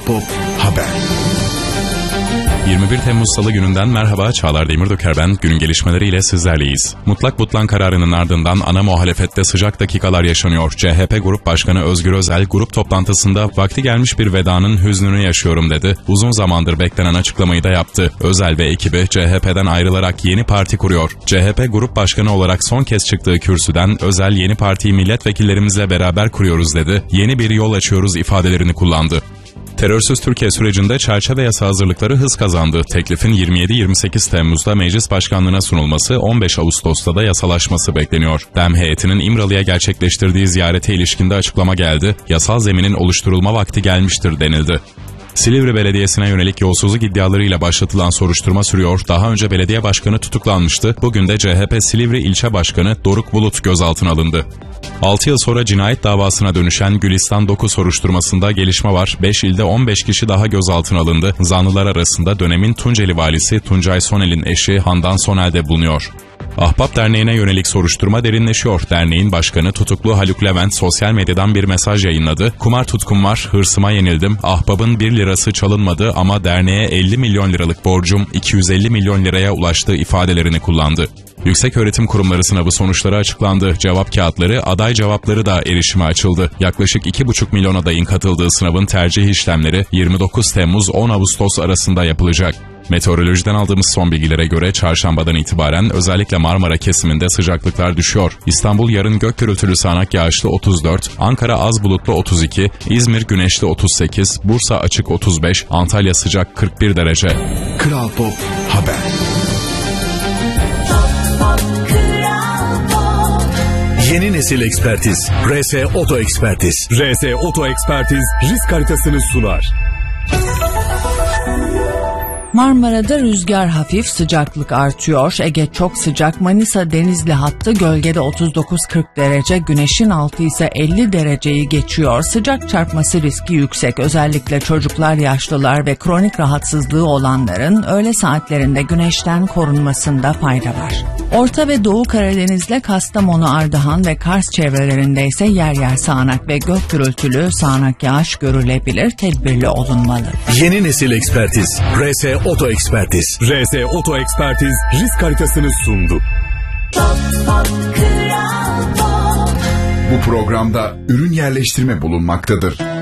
Pop Haber. 21 Temmuz Salı gününden merhaba, Çağlar Demirdöker ben. Günün gelişmeleriyle sizlerleyiz. Mutlak butlan kararının ardından ana muhalefette sıcak dakikalar yaşanıyor. CHP Grup Başkanı Özgür Özel grup toplantısında vakti gelmiş bir vedanın hüznünü yaşıyorum dedi. Uzun zamandır beklenen açıklamayı da yaptı. Özel ve ekibi CHP'den ayrılarak yeni parti kuruyor. CHP Grup Başkanı olarak son kez çıktığı kürsüden Özel yeni partiyi milletvekillerimizle beraber kuruyoruz dedi. Yeni bir yol açıyoruz ifadelerini kullandı. Terörsüz Türkiye sürecinde çerçeve yasa hazırlıkları hız kazandı. Teklifin 27-28 Temmuz'da meclis başkanlığına sunulması, 15 Ağustos'ta da yasalaşması bekleniyor. DEM heyetinin İmralı'ya gerçekleştirdiği ziyarete ilişkinde açıklama geldi. Yasal zeminin oluşturulma vakti gelmiştir denildi. Silivri Belediyesi'ne yönelik yolsuzluk iddialarıyla başlatılan soruşturma sürüyor. Daha önce belediye başkanı tutuklanmıştı. Bugün de CHP Silivri İlçe Başkanı Doruk Bulut gözaltına alındı. 6 yıl sonra cinayet davasına dönüşen Gülistan Doku soruşturmasında gelişme var. 5 ilde 15 kişi daha gözaltına alındı. Zanlılar arasında dönemin Tunceli valisi Tuncay Sonel'in eşi Handan Sonel de bulunuyor. Ahbap Derneği'ne yönelik soruşturma derinleşiyor. Derneğin başkanı tutuklu Haluk Levent sosyal medyadan bir mesaj yayınladı. Kumar tutkum var, hırsıma yenildim. Ahbabın 1 lirası çalınmadı ama derneğe 50 milyon liralık borcum 250 milyon liraya ulaştığı ifadelerini kullandı. Yükseköğretim Kurumları sınavı sonuçları açıklandı. Cevap kağıtları, aday cevapları da erişime açıldı. Yaklaşık 2,5 milyon adayın katıldığı sınavın tercih işlemleri 29 Temmuz-10 Ağustos arasında yapılacak. Meteorolojiden aldığımız son bilgilere göre çarşambadan itibaren özellikle Marmara kesiminde sıcaklıklar düşüyor. İstanbul yarın gök gürültülü sağanak yağışlı 34, Ankara az bulutlu 32, İzmir güneşli 38, Bursa açık 35, Antalya sıcak 41 derece. Kral Pop Haber. Yeni nesil ekspertiz. RS Oto Ekspertiz. RS Oto Ekspertiz risk haritasını sunar. Marmara'da rüzgar hafif, sıcaklık artıyor. Ege çok sıcak. Manisa Denizli hattı gölgede 39-40 derece, güneşin altı ise 50 dereceyi geçiyor. Sıcak çarpması riski yüksek. Özellikle çocuklar, yaşlılar ve kronik rahatsızlığı olanların öğle saatlerinde güneşten korunmasında fayda var. Orta ve Doğu Karadeniz'le Kastamonu, Ardahan ve Kars çevrelerinde ise yer yer sağanak ve gök gürültülü sağanak yağış görülebilir. Tedbirli olunmalı. Yeni nesil ekspertiz. RS Oto Ekspertiz. RS Oto Ekspertiz risk haritasını sundu. Bu programda ürün yerleştirme bulunmaktadır.